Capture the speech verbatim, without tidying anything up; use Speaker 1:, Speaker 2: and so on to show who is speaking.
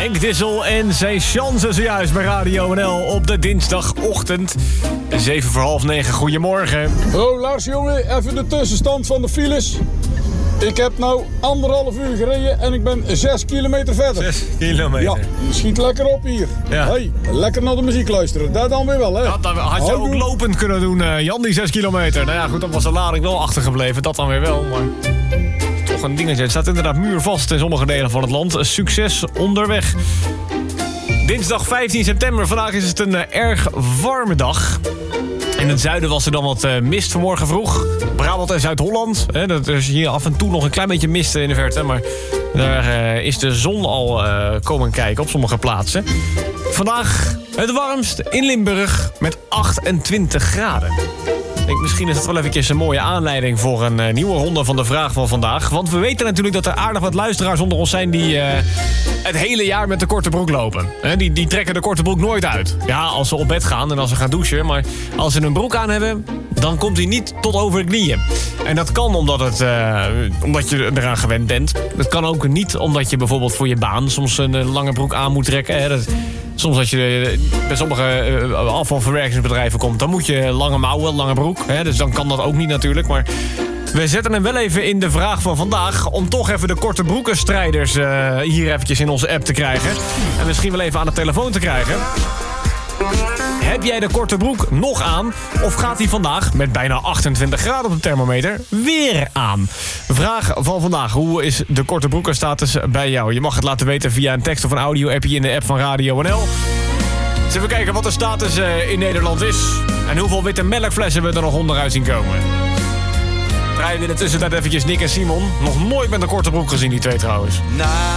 Speaker 1: Henk Dissel en zijn chansen zojuist bij Radio N L op de dinsdagochtend. zeven voor half negen, goedemorgen.
Speaker 2: Hallo Lars jongen, even de tussenstand van de files. Ik heb nou anderhalf uur gereden en ik ben zes kilometer verder.
Speaker 1: Zes kilometer.
Speaker 2: Ja, schiet lekker op hier.
Speaker 1: Ja.
Speaker 2: Hey, lekker naar de muziek luisteren. Dat dan weer wel, hè?
Speaker 1: Dat dan, had je ook lopend kunnen doen, uh, Jan, die zes kilometer. Nou ja, goed, dan was de lading wel achtergebleven. Dat dan weer wel, maar... toch een dingetje. Het staat inderdaad muurvast in sommige delen van het land. Succes onderweg. Dinsdag vijftien september. Vandaag is het een uh, erg warme dag. In het zuiden was er dan wat uh, mist vanmorgen vroeg. Brabant en Zuid-Holland. Hè, dat is hier af en toe nog een klein beetje mist in de verte. Maar daar uh, is de zon al uh, komen kijken op sommige plaatsen. Vandaag het warmst in Limburg met achtentwintig graden. Ik denk, misschien is het wel eventjes een mooie aanleiding voor een uh, nieuwe ronde van de vraag van vandaag. Want we weten natuurlijk dat er aardig wat luisteraars onder ons zijn die uh, het hele jaar met de korte broek lopen. He, die, die trekken de korte broek nooit uit. Ja, als ze op bed gaan en als ze gaan douchen. Maar als ze een broek aan hebben, dan komt hij niet tot over de knieën. En dat kan omdat, het, uh, omdat je eraan gewend bent. Het kan ook niet omdat je bijvoorbeeld voor je baan soms een uh, lange broek aan moet trekken. Hè. Dat, soms als je bij sommige uh, afvalverwerkingsbedrijven komt, dan moet je lange mouwen, lange broek. Hè, dus dan kan dat ook niet natuurlijk. Maar we zetten hem wel even in de vraag van vandaag om toch even de korte broekenstrijders uh, hier eventjes in onze app te krijgen. En misschien wel even aan de telefoon te krijgen. Heb jij de korte broek nog aan? Of gaat hij vandaag met bijna achtentwintig graden op de thermometer weer aan? Vraag van vandaag. Hoe is de korte broekenstatus bij jou? Je mag het laten weten via een tekst of een audio-appje in de app van Radio N L. Dus even kijken wat de status uh, in Nederland is. En hoeveel witte melkflessen we er nog onderuit zien komen. Draaien we in de tussentijd eventjes Nick en Simon. Nog nooit met een korte broek gezien, die twee trouwens.
Speaker 3: Na